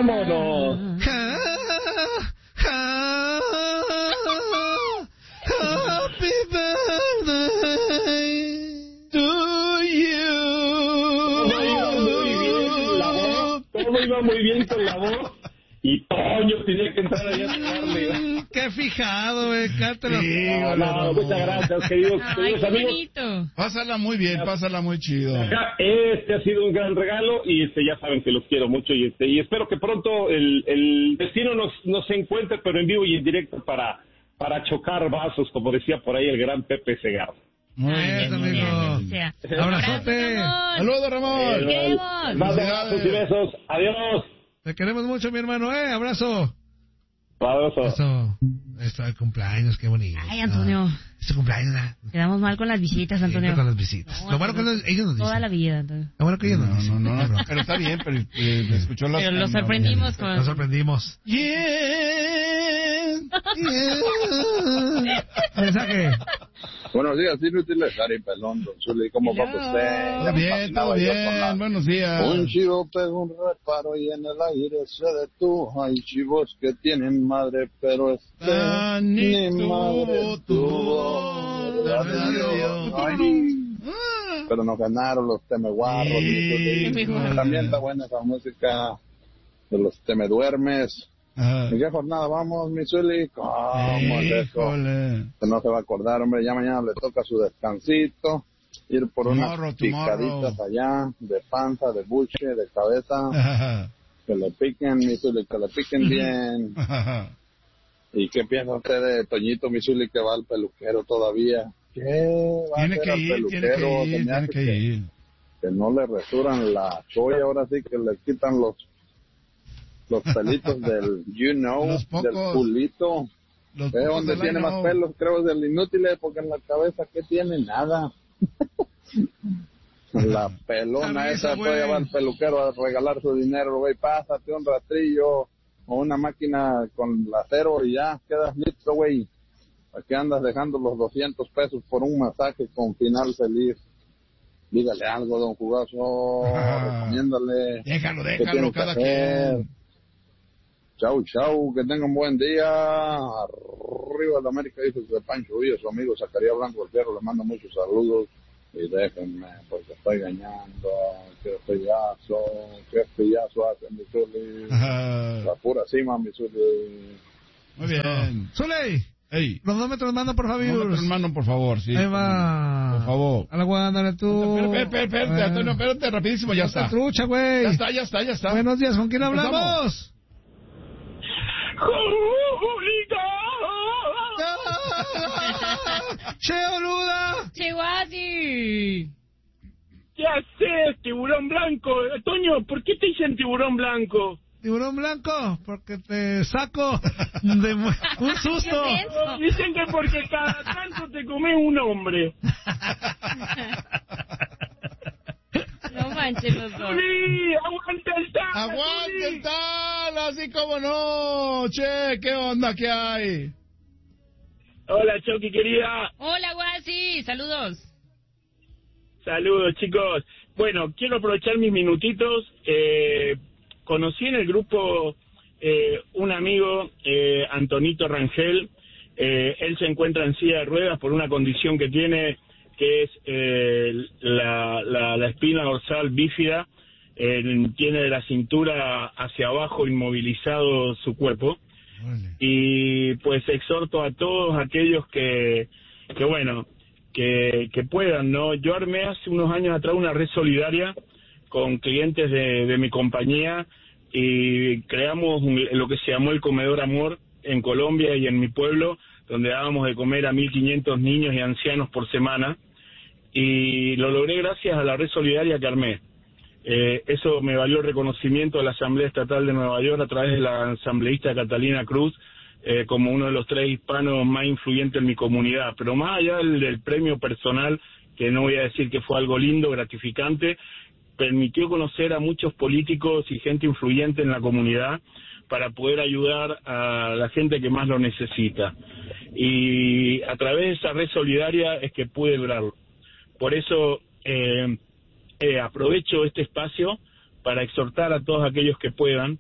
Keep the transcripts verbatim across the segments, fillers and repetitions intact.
¡Vámonos! Happy birthday to you. Todo iba muy bien con la voz. Y Toño tenía que entrar ahí a tocarle. Qué fijado, güey. Cártelo. Sí, no, no, muchas gracias, queridos, Ay, queridos qué amigos. bonito. Pásala muy bien, pásala muy chido. Acá, este ha sido un gran regalo y este ya saben que los quiero mucho y este y espero que pronto el, el destino nos, nos encuentre, pero en vivo y en directo para, para chocar vasos, como decía por ahí el gran Pepe Segarra. Muy Ay, bien, Dios amigo. mío, que sea. Abrazote. Abrazo, Saludos, Ramón. Te queremos. Más abrazos y besos. Adiós. Te queremos mucho, mi hermano. Eh, abrazo. Abrazo. Eso. Esto de cumpleaños, qué bonito. Ay, Antonio. Ah, es tu cumpleaños, ¿verdad? Quedamos mal con las visitas, Antonio. Siempre con las visitas. No, Lo bueno que no, no- ellos nos dicen. Toda la vida, Antonio. Lo bueno que ellos nos dicen. No, no, no, pero está bien, pero eh, escuchó las... Pero lo sorprendimos con... Nos sorprendimos. Yeah, Mensaje. Buenos días, inútiles, Ari Pelón, Don Zuli, ¿cómo va usted? Todo bien, todo bien, buenos días. Un chivo pegó un reparo y en el aire se detuvo. Hay chivos que tienen madre, pero este Ah, ni ni madre tuvo, tuvo. tuvo. Verdad de Dios. Ay, pero nos ganaron los temeguarros. Sí, y todo. También está buena esa música de los temeduermes. Ajá. ¿En qué jornada vamos, mi Zuli? ¿Cómo es eso? Híjole. Que no se va a acordar, hombre, ya mañana le toca su descansito, ir por Tomorrow, unas tomorrow. picaditas allá, de panza, de buche, de cabeza, Ajá. que le piquen, mi Zuli, que le piquen bien. Ajá. ¿Y qué piensa usted de Toñito, mi Zuli, que va al peluquero todavía? ¿Qué va Tiene a hacer que al ir, tiene peluquero? que Se ir, me tiene hace que ir. que no le resuran la choya, ahora sí que le quitan los los pelitos del you know, Los pocos- del culito. Los Es pocos donde del tiene año. más pelos, creo, es el inútil, eh, porque en la cabeza, ¿qué tiene? Nada. La pelona La risa, esa güey. puede llevar al peluquero a regalar su dinero, güey, pásate un rastrillo o una máquina con acero y ya, quedas listo, güey. Aquí andas dejando los doscientos pesos por un masaje con final feliz. Dígale algo, don Jugoso, recomiéndale. Déjalo, ¿Qué déjalo, tiene que cada hacer? quien. Chau, chau, que tengan buen día. Arriba de América, dice de Pancho Villa, su amigo Zacarías Blanco del Fierro, le mando muchos saludos. Y déjenme, porque estoy engañando. Qué pillazo, qué pillazo hace mi Zuli. Ajá. La pura cima, mi Zuli. Muy bien. Zuley, Ey, cronómetros manda por favor. mándate, hermano, por favor, sí. Ahí va. Por favor. A la guándale tú. Espérate, espérate, espérate, Eh, Antonio, espérate, rapidísimo, ya no está. te trucha, güey. Ya está, ya está, ya está. Buenos días, ¿con quién Empezamos. hablamos? ¡Che, boluda! Chihuahua. ¿Qué haces, tiburón blanco? Toño, ¿por qué te dicen tiburón blanco? ¿Tiburón blanco? Porque te saco de mu- un susto. ¿Qué es eso? Dicen que porque cada tanto te comes un hombre. No manches los dos. ¡Sí! ¡Aguanta el tal! ¡Aguante el tal! Así como no. Che, ¿qué onda que hay? Hola, Choki, querida. Hola, Guasi. Saludos. Saludos, chicos. Bueno, quiero aprovechar mis minutitos. Eh, conocí en el grupo eh, un amigo, eh, Antonito Rangel. Eh, él se encuentra en silla de ruedas por una condición que tiene, que es eh, la, la, la espina dorsal bífida. Eh, tiene de la cintura hacia abajo inmovilizado su cuerpo. Y pues exhorto a todos aquellos que, que bueno, que, que puedan, ¿no? Yo armé hace unos años atrás una red solidaria con clientes de, de mi compañía y creamos un, lo que se llamó el Comedor Amor en Colombia y en mi pueblo, donde dábamos de comer a mil quinientos niños y ancianos por semana, y lo logré gracias a la red solidaria que armé. Eh, eso me valió el reconocimiento de la Asamblea Estatal de Nueva York a través de la asambleísta Catalina Cruz, eh, como uno de los tres hispanos más influyentes en mi comunidad. Pero más allá del, del premio personal, que no voy a decir que fue algo lindo, gratificante, permitió conocer a muchos políticos y gente influyente en la comunidad para poder ayudar a la gente que más lo necesita. Y a través de esa red solidaria es que pude lograrlo. Por eso eh, eh, aprovecho este espacio para exhortar a todos aquellos que puedan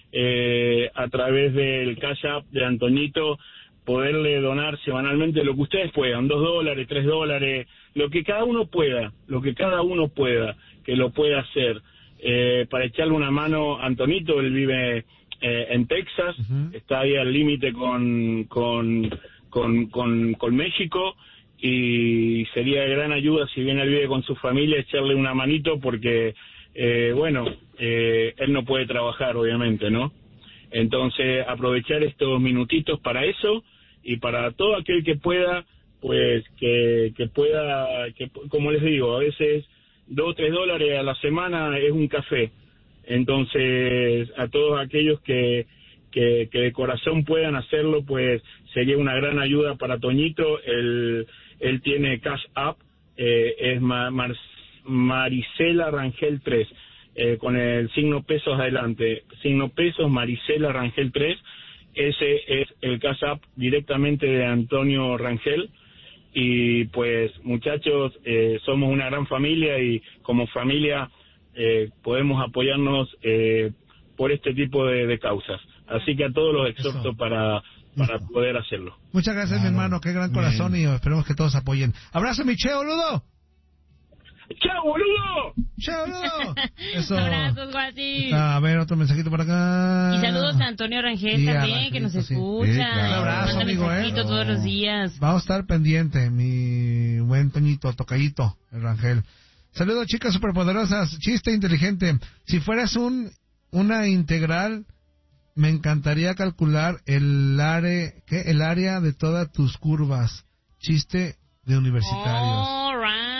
eh, a través del Cash App de Antoñito, poderle donar semanalmente lo que ustedes puedan, dos dólares, tres dólares, lo que cada uno pueda, lo que cada uno pueda, que lo pueda hacer, eh, para echarle una mano a Antonito. Él vive eh, en Texas, uh-huh. está ahí al límite con, con, con, con, con México, y sería de gran ayuda, si bien él vive con su familia, echarle una manito, porque, eh, bueno, eh, él no puede trabajar, obviamente, ¿no? Entonces, aprovechar estos minutitos para eso, y para todo aquel que pueda, pues que, que pueda, que como les digo, a veces dos o tres dólares a la semana es un café. Entonces, a todos aquellos que, que, que de corazón puedan hacerlo, pues sería una gran ayuda para Toñito. Él, él tiene Cash App, eh, es Mar, Mar, Marisela Rangel tres, eh, con el signo pesos adelante, signo pesos Marisela Rangel tres. Ese es el Cash App directamente de Antonio Rangel. Y pues, muchachos, eh, somos una gran familia, y como familia eh, podemos apoyarnos eh, por este tipo de, de causas. Así que a todos los exhorto para, para poder hacerlo. Muchas gracias, claro, mi hermano. Qué gran corazón. Bien. Y esperemos que todos apoyen. Abrazo, mi che, boludo. ¡Chao, boludo! ¡Chao, boludo! Eso. Abrazos, Guasi. A ver, otro mensajito por acá. Y saludos a Antonio Rangel sí, también, que nos escucha. Sí, claro. Un abrazo, amigo, ¿eh? Todos los días. Vamos a estar pendiente, mi buen Toñito, tocallito, el Rangel. Saludos, chicas superpoderosas. Chiste inteligente. Si fueras un una integral, me encantaría calcular el área, ¿qué? El área de todas tus curvas. Chiste de universitarios. All right.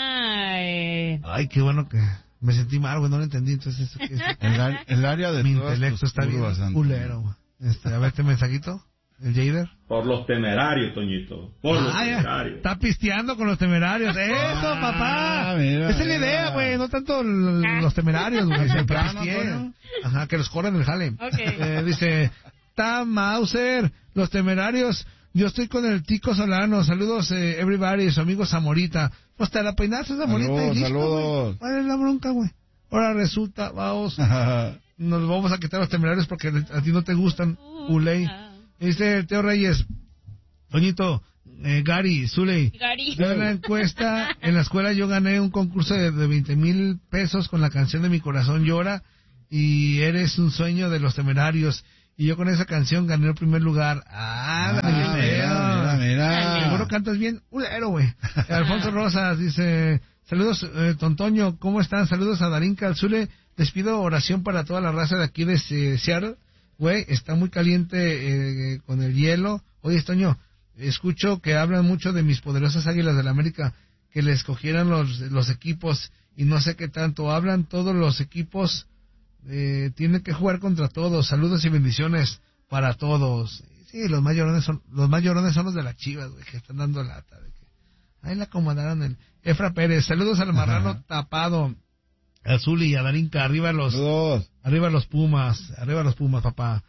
Ay, qué bueno que me sentí mal, güey, no lo entendí. Entonces, ¿eso qué es? El, ar- el área de mi todas intelecto tus está bien curvas, culero, güey. Este, a ver, este mensajito, el Jader. Por los temerarios, Toñito. Por los Ah, ya. temerarios. Está pisteando con los temerarios. ¡Eso, Ah, papá! mira, Esa es la mira. idea, güey. No tanto l- los temerarios, güey. Se Temprano, pisteen. Antonio. Ajá, que los corran el jale. Ok. Eh, dice, Ta Mauser, los temerarios. Yo estoy con el Tico Solano. Saludos, eh, everybody, su amigo Zamorita. Pues te la peinaste, Zamorita, Saludos, y listo, saludos. güey. ¿Cuál es la bronca, güey? Ahora resulta, vamos, nos vamos a quitar los temerarios porque a ti no te gustan, Uley. Dice Teo Reyes, Toñito, eh, Gary, Zuley. Gary. Yo en la encuesta, en la escuela yo gané un concurso de, de veinte mil pesos con la canción de Mi Corazón Llora, y Eres un sueño de los temerarios. Y yo con esa canción gané el primer lugar. Ah, Ah, mira, mira, mira. seguro cantas bien. Ulero, güey. Alfonso Rosas dice, saludos, eh, Tontoño, ¿cómo están? Saludos a Darín Calzule. Les pido oración para toda la raza de aquí de eh, Seattle. Güey, está muy caliente eh, con el hielo. Oye, Toño, escucho que hablan mucho de mis poderosas Águilas del la América, que les cogieran los, los equipos, y no sé qué tanto. Hablan todos los equipos. Eh, tienen que jugar contra todos. Saludos y bendiciones para todos. Sí, los más llorones son los más llorones son los de las Chivas, güey, que están dando lata de que ahí la acomodaron el Efra Pérez. Saludos al marrano Ajá. tapado, Azul y a Darinka. Arriba los Saludos. arriba los Pumas, arriba los Pumas, papá.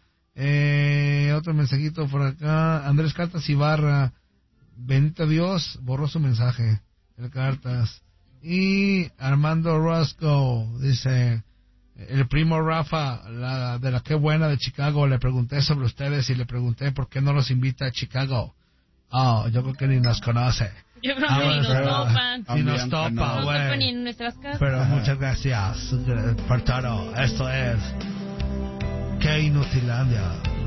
Eh, otro mensajito por acá. Andrés Cartas Ibarra, bendito Dios, borró su mensaje. El Cartas. Y Armando Roscoe dice, el primo Rafa, la, de la que buena de Chicago, le pregunté sobre ustedes y le pregunté por qué no los invita a Chicago. Oh, yo creo que ni nos conoce. Yo creo Ah, que ni nos pero- topan. Ni nos También, topa, No nos güey. topan ni en nuestras casas. Pero muchas gracias por todo. Esto es K Inutilandia.